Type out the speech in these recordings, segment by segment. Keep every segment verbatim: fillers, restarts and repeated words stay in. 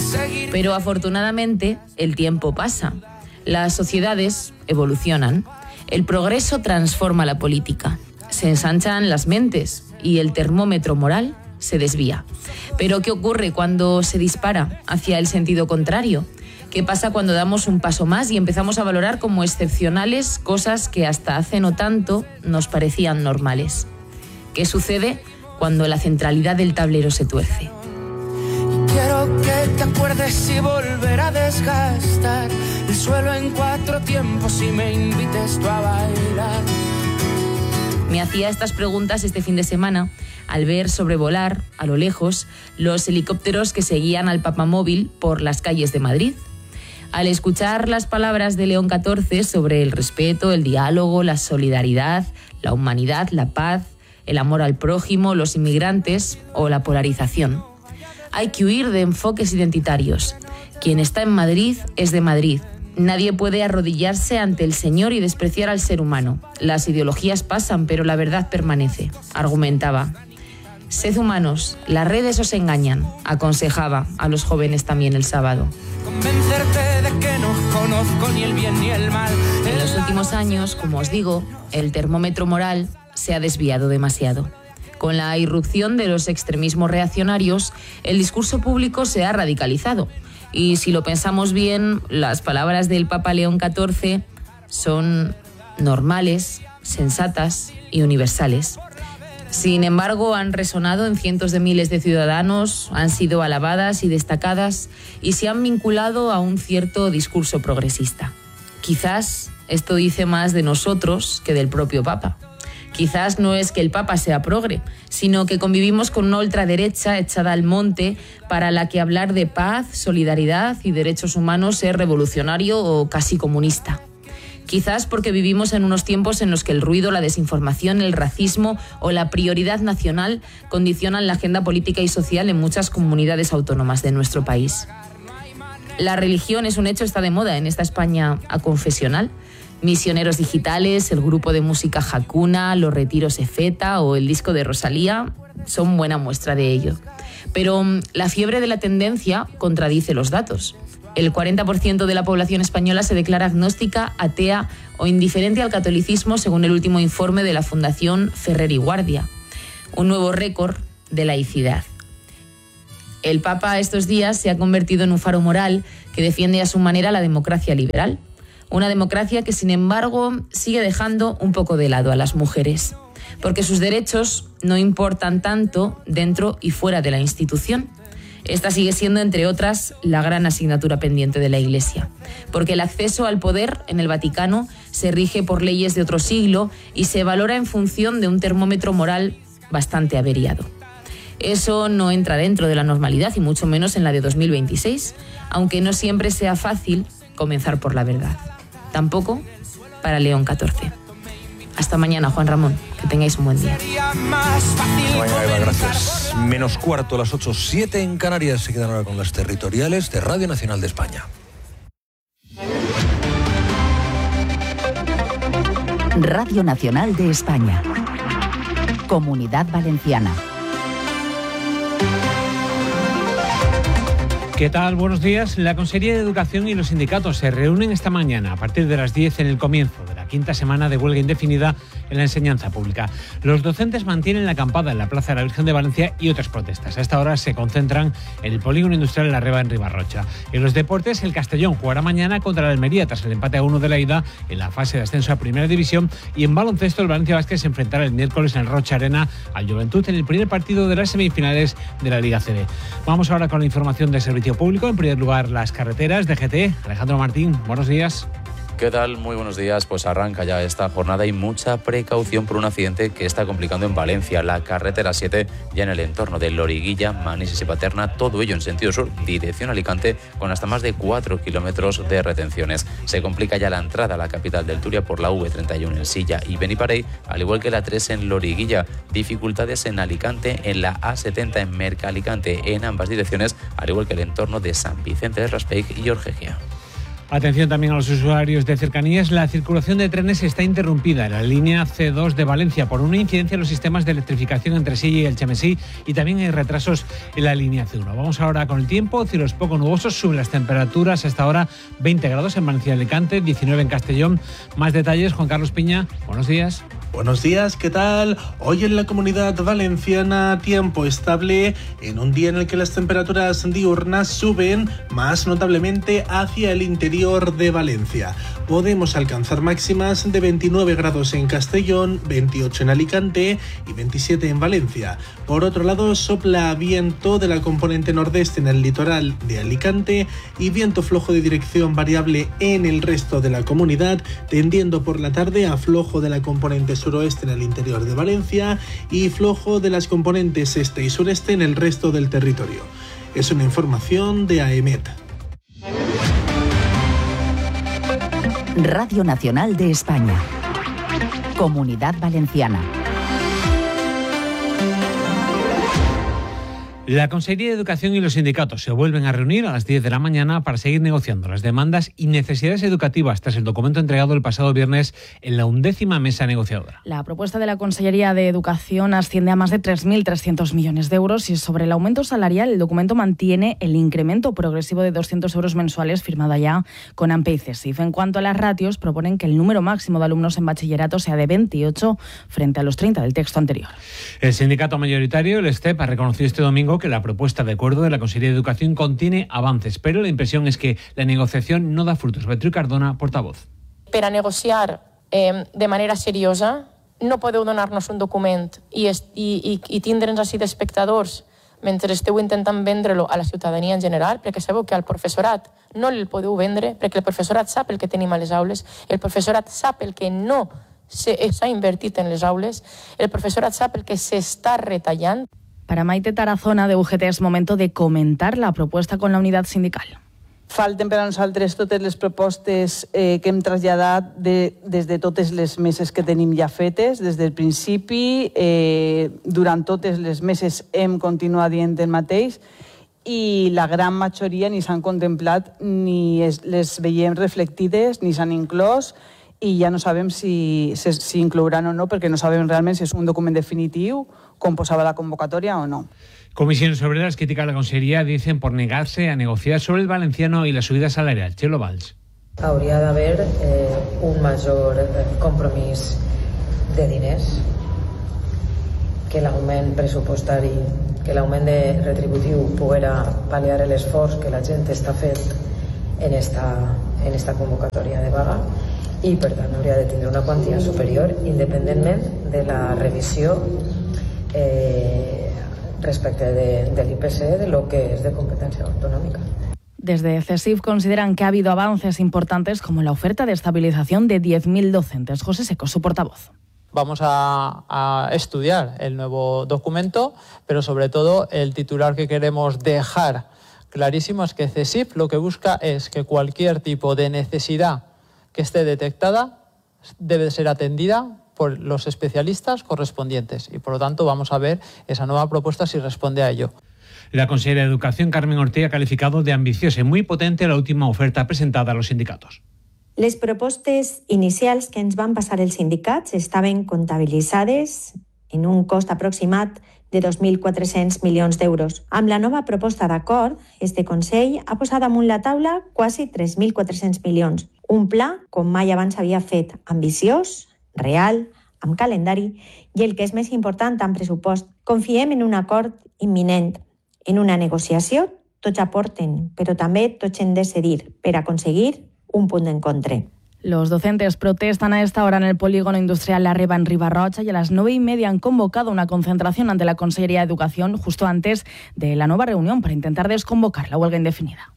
Pero afortunadamente el tiempo pasa, las sociedades evolucionan, el progreso transforma la política, se ensanchan las mentes y el termómetro moral se desvía. Pero ¿qué ocurre cuando se dispara hacia el sentido contrario? ¿Qué pasa cuando damos un paso más y empezamos a valorar como excepcionales cosas que hasta hace no tanto nos parecían normales? ¿Qué sucede cuando la centralidad del tablero se tuerce? Quiero que te acuerdes y volver a desgastar el suelo en cuatro tiempos y me invites tú a bailar. Me hacía estas preguntas este fin de semana al ver sobrevolar, a lo lejos, los helicópteros que seguían al papamóvil por las calles de Madrid. Al escuchar las palabras de León catorce sobre el respeto, el diálogo, la solidaridad, la humanidad, la paz, el amor al prójimo, los inmigrantes o la polarización. Hay que huir de enfoques identitarios. Quien está en Madrid es de Madrid. Nadie puede arrodillarse ante el Señor y despreciar al ser humano. Las ideologías pasan, pero la verdad permanece, argumentaba. Sed humanos, las redes os engañan, aconsejaba a los jóvenes también el sábado. Convencerte de que no conozco ni el bien ni el mal. En los últimos años, como os digo, el termómetro moral se ha desviado demasiado. Con la irrupción de los extremismos reaccionarios, el discurso público se ha radicalizado. Y si lo pensamos bien, las palabras del Papa León catorce son normales, sensatas y universales. Sin embargo, han resonado en cientos de miles de ciudadanos, han sido alabadas y destacadas y se han vinculado a un cierto discurso progresista. Quizás esto dice más de nosotros que del propio Papa. Quizás no es que el Papa sea progre, sino que convivimos con una ultraderecha echada al monte para la que hablar de paz, solidaridad y derechos humanos es revolucionario o casi comunista. Quizás porque vivimos en unos tiempos en los que el ruido, la desinformación, el racismo o la prioridad nacional condicionan la agenda política y social en muchas comunidades autónomas de nuestro país. La religión es un hecho, está de moda en esta España aconfesional. Misioneros digitales, el grupo de música Hakuna, los retiros Efeta o el disco de Rosalía son buena muestra de ello. Pero la fiebre de la tendencia contradice los datos. El cuarenta por ciento de la población española se declara agnóstica, atea o indiferente al catolicismo, según el último informe de la Fundación Ferrer y Guardia. Un nuevo récord de laicidad. El Papa estos días se ha convertido en un faro moral que defiende a su manera la democracia liberal. Una democracia que, sin embargo, sigue dejando un poco de lado a las mujeres, porque sus derechos no importan tanto dentro y fuera de la institución. Esta sigue siendo, entre otras, la gran asignatura pendiente de la Iglesia, porque el acceso al poder en el Vaticano se rige por leyes de otro siglo y se valora en función de un termómetro moral bastante averiado. Eso no entra dentro de la normalidad y mucho menos en la de dos mil veintiséis, aunque no siempre sea fácil comenzar por la verdad. Tampoco para León catorce. Hasta mañana, Juan Ramón. Que tengáis un buen día. Mañana, Eva, gracias. Menos cuarto a las ocho, siete en Canarias. Se quedan ahora con las territoriales de Radio Nacional de España. Radio Nacional de España. Comunidad Valenciana. ¿Qué tal? Buenos días. La Consejería de Educación y los sindicatos se reúnen esta mañana a partir de las diez en el comienzo de la quinta semana de huelga indefinida en la enseñanza pública. Los docentes mantienen la acampada en la Plaza de la Virgen de Valencia y otras protestas. A esta hora se concentran en el polígono industrial La Reba en Ribarrocha. En los deportes, el Castellón jugará mañana contra la Almería tras el empate a uno de la ida en la fase de ascenso a Primera División, y en baloncesto el Valencia Basket se enfrentará el miércoles en el Rocha Arena al Juventud en el primer partido de las semifinales de la Liga C B. Vamos ahora con la información del servicio público. En primer lugar, las carreteras de G T. Alejandro Martín, buenos días. ¿Qué tal? Muy buenos días. Pues arranca ya esta jornada y mucha precaución por un accidente que está complicando en Valencia. La carretera siete, ya en el entorno de Loriguilla, Manises y Paterna, todo ello en sentido sur, dirección Alicante, con hasta más de cuatro kilómetros de retenciones. Se complica ya la entrada a la capital del Turia por la V treinta y uno en Silla y Beniparey, al igual que la tres en Loriguilla. Dificultades en Alicante, en la A setenta en Mercalicante, en ambas direcciones, al igual que el entorno de San Vicente de Raspeig y Orgegia. Atención también a los usuarios de cercanías. La circulación de trenes está interrumpida en la línea ce dos de Valencia por una incidencia en los sistemas de electrificación entre Silla y el Chamesí, y también hay retrasos en la línea ce uno. Vamos ahora con el tiempo. Cielos poco nubosos, suben las temperaturas hasta ahora veinte grados en Valencia y Alicante, diecinueve en Castellón. Más detalles, Juan Carlos Piña. Buenos días. Buenos días, ¿qué tal? Hoy en la Comunidad Valenciana, tiempo estable en un día en el que las temperaturas diurnas suben más notablemente hacia el interior de Valencia. Podemos alcanzar máximas de veintinueve grados en Castellón, veintiocho en Alicante y veintisiete en Valencia. Por otro lado, sopla viento de la componente nordeste en el litoral de Alicante y viento flojo de dirección variable en el resto de la comunidad, tendiendo por la tarde a flojo de la componente suroeste en el interior de Valencia y flojo de las componentes este y sureste en el resto del territorio. Es una información de AEMET. Radio Nacional de España. Comunidad Valenciana. La Consejería de Educación y los sindicatos se vuelven a reunir a las diez de la mañana para seguir negociando las demandas y necesidades educativas tras el documento entregado el pasado viernes en la undécima mesa negociadora. La propuesta de la Consejería de Educación asciende a más de tres mil trescientos millones de euros y sobre el aumento salarial el documento mantiene el incremento progresivo de doscientos euros mensuales firmado ya con AMPE y CESIF. En cuanto a las ratios, proponen que el número máximo de alumnos en bachillerato sea de veintiocho frente a los treinta del texto anterior. El sindicato mayoritario, el STEP, ha reconocido este domingo que la propuesta de acuerdo de la Consejería de Educación contiene avances, pero la impresión es que la negociación no da frutos. Beatriu Cardona, portavoz. Per a negociar eh, de manera seriosa no podeu donar-nos un document i, i, i, i tindre'ns així d'espectadors mentre esteu intentant vendre-lo a la ciutadania en general, perquè sabeu que al professorat no el podeu vendre, perquè el professorat sap el que tenim a les aules, el professorat sap el que no s'ha invertit en les aules, el professorat sap el que s'està retallant. Para Maite Tarazona, de U G T, es momento de comentar la propuesta con la unidad sindical. Falten per a nosaltres totes les propostes eh, que hem traslladat de, des de totes les meses que tenim ja fetes. Des del principi, eh, durant totes les meses hem continuat dient el mateix i la gran majoria ni s'han contemplat ni es, les veiem reflectides ni s'han inclòs i ja no sabem si, si, si inclouran o no, perquè no sabem realment si és un document definitiu, com posava la convocatòria o no. Comisiones Obreras critica a la Consejería, dicen, por negarse a negociar sobre el valenciano y la subida salarial. Txelo Valls. Hauria d'haver eh, un major compromís de diners, que l'augment pressupostari, que l'augment de retributiu poguera pal·liar l'esforç que la gent està fent en esta, en esta convocatòria de vaga, i per tant hauria de tindre una quantia superior independentment de la revisió eh, respecte de, de l'I P C de lo que es de competencia autonómica. Desde CESIF consideran que ha habido avances importantes como la oferta de estabilización de diez mil docentes. José Seco, su portavoz. Vamos a, a estudiar el nuevo documento, pero sobre todo el titular que queremos dejar clarísimo es que CESIF lo que busca es que cualquier tipo de necesidad que esté detectada debe ser atendida por los especialistas correspondientes y por lo tanto vamos a ver esa nueva propuesta si responde a ello. La consellera de Educación, Carmen Ortega, ha calificado de ambiciosa y muy potente la última oferta presentada a los sindicatos. Les propostes inicials que ens van passar els sindicats estaven comptabilitzades en un cost aproximat de dos mil quatre-cents milions d'euros. Amb la nova proposta d'acord, este Consell ha posat damunt la taula quasi tres mil quatre-cents milions. Un pla, com mai abans havia fet, ambiciós, real, amb calendari i, el que és més important, amb pressupost. Confiem en un acord imminent. En una negociació tots aporten, però també tots hem de cedir per aconseguir un punt d'encontre. Los docentes protestan a esta hora en el polígono industrial La Reba en Ribarrocha y a las nueve y media han convocado una concentración ante la Consejería de Educación justo antes de la nueva reunión para intentar desconvocar la huelga indefinida.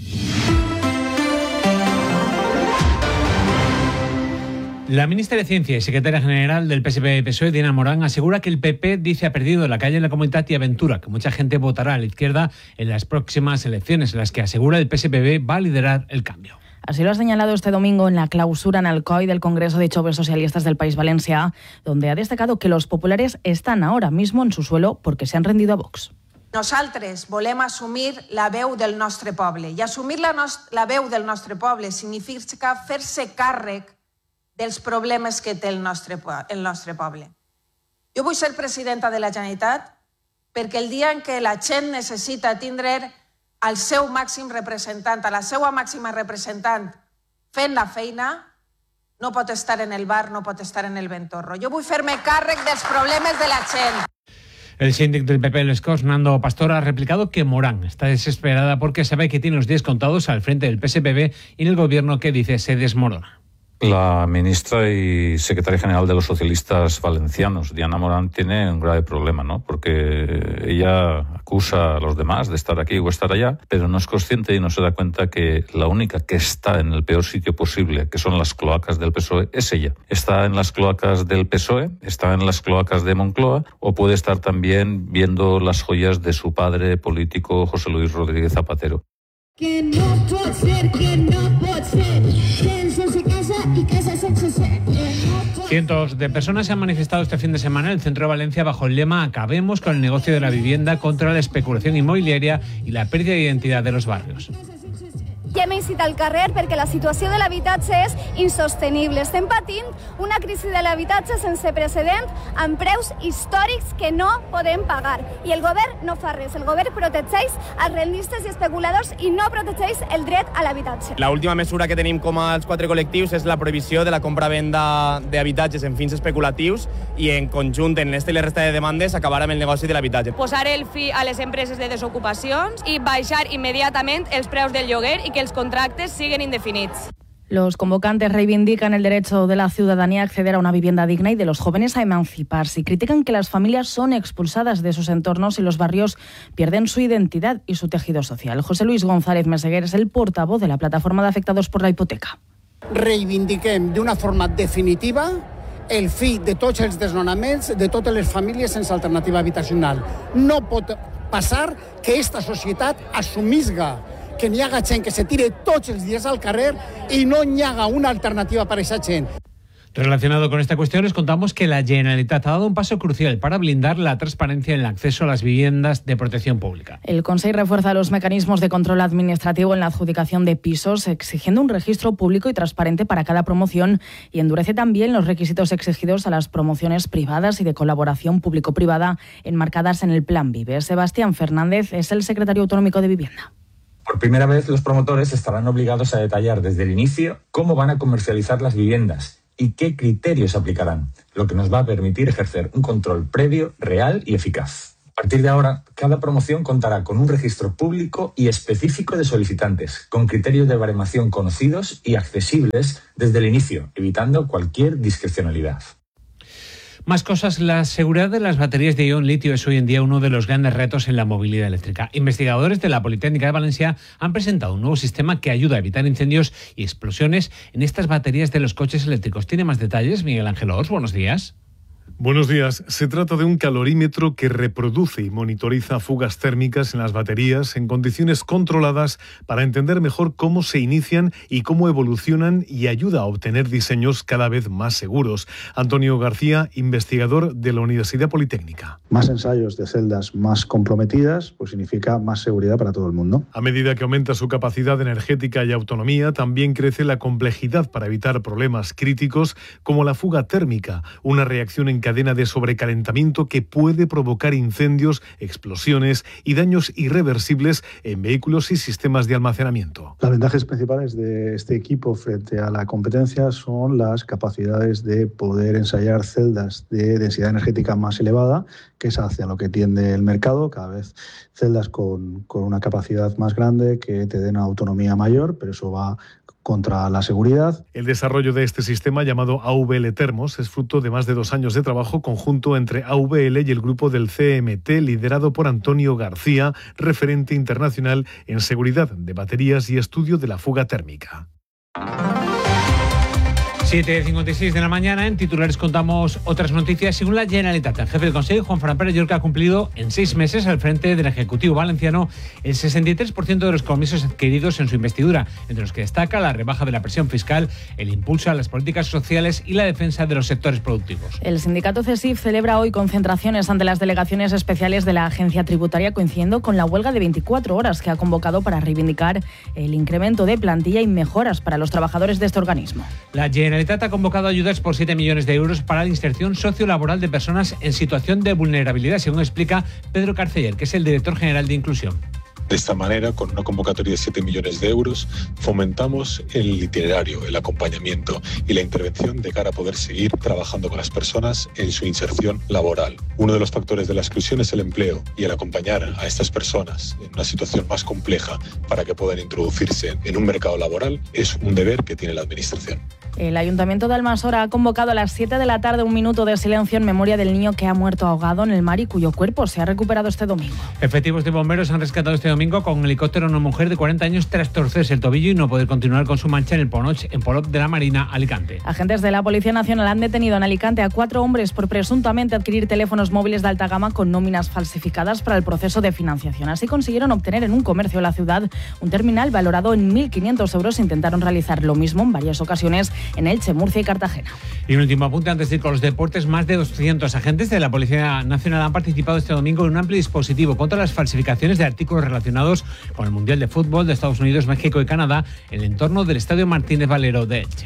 La ministra de Ciencia y secretaria general del P S P P S O E, Dina Morán, asegura que el P P dice ha perdido la calle en la Comunitat y Aventura, que mucha gente votará a la izquierda en las próximas elecciones, en las que asegura el P S P B va a liderar el cambio. Así lo ha señalado este domingo en la clausura en Alcoy del Congreso de Joves Socialistas del País Valencià, donde ha destacado que los populares están ahora mismo en su suelo porque se han rendido a Vox. Nosaltres volem assumir la veu del nostre poble. I assumir la, nos la veu del nostre poble significa fer-se càrrec dels problemes que té el nostre, el nostre poble. Jo vull ser presidenta de la Generalitat perquè el dia en què la gent necessita tindre el seu màxim representant, a la seva màxima representant fent la feina, no pot estar en el bar, no pot estar en el ventorro. Jo vull fer-me càrrec dels problemes de la gent. El síndic del P P en Les Corts, Nando Pastor, ha replicado que Morán está desesperada porque sabe que tiene los días contados al frente del P S P B y en el gobierno que dice se desmorona. La ministra y secretaria general de los socialistas valencianos, Diana Morán, tiene un grave problema, ¿no? Porque ella acusa a los demás de estar aquí o estar allá, pero no es consciente y no se da cuenta que la única que está en el peor sitio posible, que son las cloacas del P S O E, es ella. Está en las cloacas del P S O E, está en las cloacas de Moncloa, o puede estar también viendo las joyas de su padre político, José Luis Rodríguez Zapatero. Que no pot ser, que no pot ser, que sense casa y casa sense ser. Cientos de personas se han manifestado este fin de semana en el centro de Valencia bajo el lema "Acabemos con el negocio de la vivienda contra la especulación inmobiliaria y la pérdida de identidad de los barrios". Ja hem incitat al carrer perquè la situació de l'habitatge és insostenible. Estem patint una crisi de l'habitatge sense precedent amb preus històrics que no podem pagar. I el govern no fa res. El govern protegeix els rendistes i especuladors i no protegeix el dret a l'habitatge. La última mesura que tenim com als quatre col·lectius és la prohibició de la compra-venda d'habitatges en fins especulatius i en conjunt en esta i la resta de demandes acabar amb el negoci de l'habitatge. Posar el fi a les empreses de desocupacions i baixar immediatament els preus del lloguer i que els contractes siguen indefinits. Los convocantes reivindican el derecho de la ciudadanía a acceder a una vivienda digna y de los jóvenes a emanciparse. Y critican que las familias son expulsadas de sus entornos y los barrios pierden su identidad y su tejido social. José Luis González Meseguer es el portavoz de la plataforma de afectados por la hipoteca. Reivindiquem d'una forma definitiva el fi de tots els desnonaments de totes les famílies sense alternativa habitacional. No pot passar que esta societat assumisga que n'hi haga gent que se tire tots els dies al carrer i no n'hi haga una alternativa para esa gent. Relacionado con esta cuestión, les contamos que la Generalitat ha dado un paso crucial para blindar la transparencia en el acceso a las viviendas de protección pública. El Consejo refuerza los mecanismos de control administrativo en la adjudicación de pisos, exigiendo un registro público y transparente para cada promoción, y endurece también los requisitos exigidos a las promociones privadas y de colaboración público-privada enmarcadas en el Plan Vive. Sebastián Fernández es el secretario autonómico de Vivienda. Por primera vez, los promotores estarán obligados a detallar desde el inicio cómo van a comercializar las viviendas y qué criterios aplicarán, lo que nos va a permitir ejercer un control previo, real y eficaz. A partir de ahora, cada promoción contará con un registro público y específico de solicitantes, con criterios de baremación conocidos y accesibles desde el inicio, evitando cualquier discrecionalidad. Más cosas, la seguridad de las baterías de ion litio es hoy en día uno de los grandes retos en la movilidad eléctrica. Investigadores de la Politécnica de Valencia han presentado un nuevo sistema que ayuda a evitar incendios y explosiones en estas baterías de los coches eléctricos. ¿Tiene más detalles Miguel Ángel Ors? Buenos días. Buenos días. Se trata de un calorímetro que reproduce y monitoriza fugas térmicas en las baterías en condiciones controladas para entender mejor cómo se inician y cómo evolucionan, y ayuda a obtener diseños cada vez más seguros. Antonio García, investigador de la Universidad Politécnica. Más ensayos de celdas más comprometidas, pues significa más seguridad para todo el mundo. A medida que aumenta su capacidad energética y autonomía, también crece la complejidad para evitar problemas críticos como la fuga térmica, una reacción en cadena de sobrecalentamiento que puede provocar incendios, explosiones y daños irreversibles en vehículos y sistemas de almacenamiento. Las ventajas principales de este equipo frente a la competencia son las capacidades de poder ensayar celdas de densidad energética más elevada, que es hacia lo que tiende el mercado, cada vez celdas con, con una capacidad más grande que te den autonomía mayor, pero eso va contra la seguridad. El desarrollo de este sistema, llamado A V L Termos, es fruto de más de dos años de trabajo conjunto entre A V L y el grupo del C M T, liderado por Antonio García, referente internacional en seguridad de baterías y estudio de la fuga térmica. siete cincuenta y seis de la mañana, en titulares contamos otras noticias. Según la Generalitat, el jefe del Consejo, Juan Fran Pérez Llorca, ha cumplido en seis meses al frente del Ejecutivo valenciano el sesenta y tres por ciento de los compromisos adquiridos en su investidura, entre los que destaca la rebaja de la presión fiscal, el impulso a las políticas sociales y la defensa de los sectores productivos. El sindicato CESIF celebra hoy concentraciones ante las delegaciones especiales de la agencia tributaria, coincidiendo con la huelga de veinticuatro horas que ha convocado para reivindicar el incremento de plantilla y mejoras para los trabajadores de este organismo. La Generalitat ha convocado ayudas por siete millones de euros para la inserción sociolaboral de personas en situación de vulnerabilidad, según explica Pedro Carceller, que es el director general de Inclusión. De esta manera, con una convocatoria de siete millones de euros, fomentamos el itinerario, el acompañamiento y la intervención de cara a poder seguir trabajando con las personas en su inserción laboral. Uno de los factores de la exclusión es el empleo, y el acompañar a estas personas en una situación más compleja para que puedan introducirse en un mercado laboral es un deber que tiene la Administración. El Ayuntamiento de Almassora ha convocado a las siete de la tarde un minuto de silencio en memoria del niño que ha muerto ahogado en el mar y cuyo cuerpo se ha recuperado este domingo. Efectivos de bomberos han rescatado este domingo con un helicóptero a una mujer de cuarenta años tras torcerse el tobillo y no poder continuar con su mancha en el Ponoch, en Polop de la Marina, Alicante. Agentes de la Policía Nacional han detenido en Alicante a cuatro hombres por presuntamente adquirir teléfonos móviles de alta gama con nóminas falsificadas para el proceso de financiación. Así consiguieron obtener en un comercio de la ciudad un terminal valorado en mil quinientos euros. Intentaron realizar lo mismo en varias ocasiones en Elche, Murcia y Cartagena. Y un último apunte antes de ir con los deportes. Más de doscientos agentes de la Policía Nacional han participado este domingo en un amplio dispositivo contra las falsificaciones de artículos relacionados con el Mundial de Fútbol de Estados Unidos, México y Canadá en el entorno del Estadio Martínez Valero de Elche.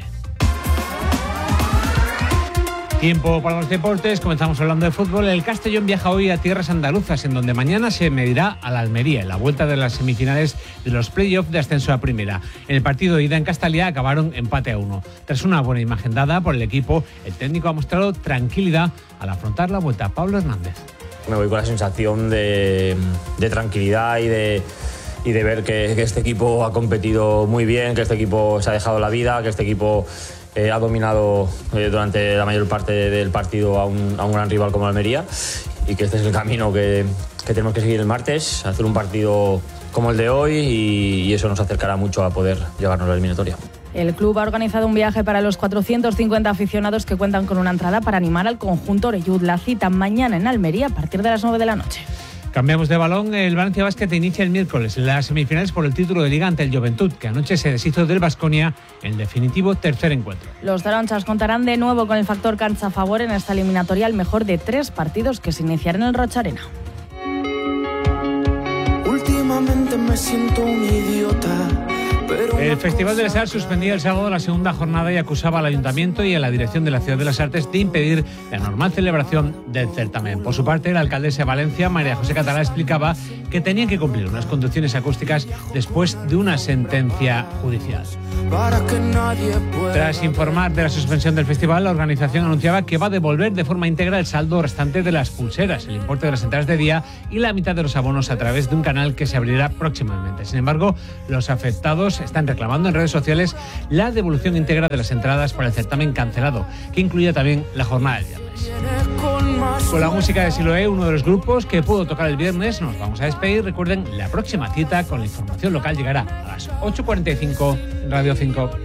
Tiempo para los deportes. Comenzamos hablando de fútbol. El Castellón viaja hoy a tierras andaluzas, en donde mañana se medirá a la Almería en la vuelta de las semifinales de los playoffs de ascenso a primera. En el partido de ida en Castalia acabaron empate a uno. Tras una buena imagen dada por el equipo, el técnico ha mostrado tranquilidad al afrontar la vuelta. Pablo Hernández. Me voy con la sensación de, de tranquilidad y de, y de ver que, que este equipo ha competido muy bien, que este equipo se ha dejado la vida, que este equipo Eh, ha dominado eh, durante la mayor parte del partido a un, a un gran rival como Almería, y que este es el camino que, que tenemos que seguir el martes, hacer un partido como el de hoy, y, y eso nos acercará mucho a poder llevarnos a la eliminatoria. El club ha organizado un viaje para los cuatrocientos cincuenta aficionados que cuentan con una entrada para animar al conjunto Oreyud. La cita mañana en Almería a partir de las nueve de la noche. Cambiamos de balón. El Valencia Basket inicia el miércoles las semifinales por el título de Liga ante el Joventut, que anoche se deshizo del Baskonia en el definitivo tercer encuentro. Los taronchas contarán de nuevo con el factor cancha a favor en esta eliminatoria, el mejor de tres partidos que se iniciarán en el Rocha Arena. Últimamente me siento un idiota. El Festival del Sar suspendía el sábado la segunda jornada y acusaba al Ayuntamiento y a la Dirección de la Ciudad de las Artes de impedir la normal celebración del certamen. Por su parte, la alcaldesa de Valencia, María José Catalá, explicaba que tenían que cumplir unas condiciones acústicas después de una sentencia judicial. Tras informar de la suspensión del festival, la organización anunciaba que va a devolver de forma íntegra el saldo restante de las pulseras, el importe de las entradas de día y la mitad de los abonos a través de un canal que se abrirá próximamente. Sin embargo, los afectados están reclamando en redes sociales la devolución íntegra de las entradas para el certamen cancelado, que incluye también la jornada del viernes. Con la música de Siloé, uno de los grupos que pudo tocar el viernes, nos vamos a despedir. Recuerden, la próxima cita con la información local llegará a las ocho cuarenta y cinco en Radio cinco.